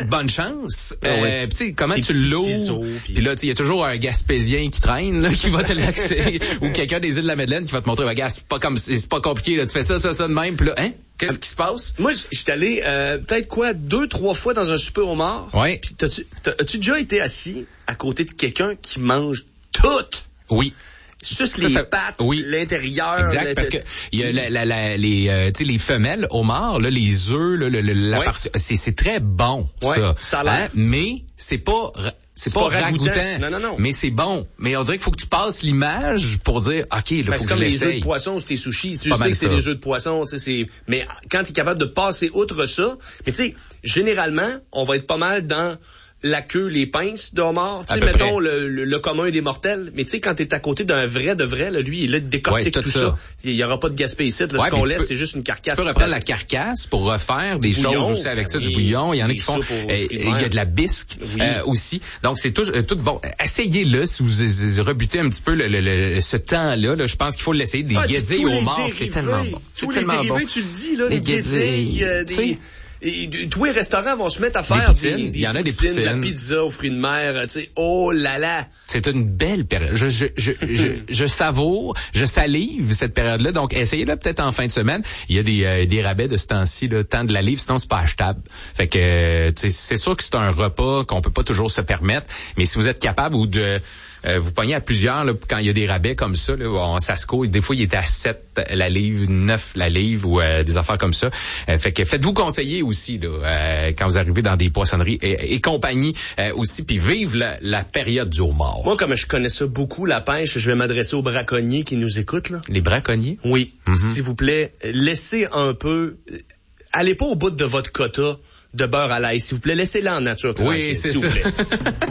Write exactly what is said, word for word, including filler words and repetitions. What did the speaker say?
bonne chance. Ah euh, oui. tu sais, comment Des tu petits l'ouvres. ciseaux, Puis puis- là, tu sais, il y a toujours un Gaspésien qui traîne, là, qui va te l'accès. Ou quelqu'un des îles de la Madeleine qui va te montrer, regarde, c'est pas comme, c'est pas compliqué, là. Tu fais ça, ça, ça de même. Puis là, hein? Qu'est-ce qui se passe? Moi, je suis allé euh, peut-être quoi, deux, trois fois dans un super homard. Ouais. Puis t'as-tu, t'as- as-tu déjà été assis à côté de quelqu'un qui mange tout? Oui. Suce Ça, les ça- pattes, oui. l'intérieur. Exact, la- parce que il y a la, la, la, les, euh, tu sais, les femelles homards, là, les œufs, là, le, le- la Ouais. partie- c'est, c'est très bon, Ouais, ça. ça a l'air. Mais c'est pas, ra- c'est, C'est pas, pas ragoûtant. ragoûtant. Non, non, non. Mais c'est bon. Mais on dirait qu'il faut que tu passes l'image pour dire, OK, là, Ben, faut c'est que je comme les œufs l'essaye. de poisson sur tes sushis. Tu pas sais mal que c'est ça. des œufs de poisson, tu sais, c'est, mais quand tu es capable de passer outre ça, mais tu sais, généralement, on va être pas mal dans la queue, les pinces de homard, tu À sais, peu mettons près. le, le, le commun des mortels. Mais tu sais, quand t'es à côté d'un vrai de vrai, là, lui, il là, décortique Ouais, tout tout ça. ça. Il y aura pas de gaspé ici. Là, Ouais, ce qu'on puis tu laisse, peux- c'est juste une carcasse. Tu peux reprendre la carcasse pour refaire des Du bouillon, choses aussi avec ça, du oui, bouillon. Il y en a des qui font, soupes aux euh, fruits de il y a mer. de la bisque Oui. euh, aussi. Donc c'est tout, euh, tout bon. Essayez-le si vous euh, rebutez un petit peu le, le, le- ce temps-là. Là, je pense qu'il faut l'essayer. Des Ah, guédilles tous les au mort, c'est dérivés, tellement bon. C'est Tous les tellement dérivés, bon. tu le dis, là, Les les guédilles, guédilles, euh, tu sais. des... Et, de- tous les restaurants vont se mettre à faire poutines, des, des il y en a des poutines, de la poutines. pizza aux fruits de mer, tu sais. Oh là là! C'est une belle période. Je, je, je, je, je savoure, je salive cette période-là. Donc, essayez-le peut-être en fin de semaine. Il y a des, euh, des rabais de ce temps-ci, le temps de la livre, sinon c'est pas achetable. Fait que, euh, tu sais, c'est sûr que c'est un repas qu'on peut pas toujours se permettre. Mais si vous êtes capable ou de euh, vous pognez à plusieurs là, quand il y a des rabais comme ça, là, on Sasco, des fois il était à sept la livre, neuf la livre ou euh, des affaires comme ça. Euh, fait que faites-vous conseiller aussi là, euh, quand vous arrivez dans des poissonneries et, et compagnie euh, aussi, puis vive la, la période du homard. Moi, comme je connais ça beaucoup, la pêche, je vais m'adresser aux braconniers qui nous écoutent, là. Les braconniers? Oui. Mhm. S'il vous plaît, laissez un peu... Allez pas au bout de votre quota de beurre à l'ail, s'il vous plaît. Laissez-le en nature. Oui, tranquille, c'est s'il vous ça. plaît.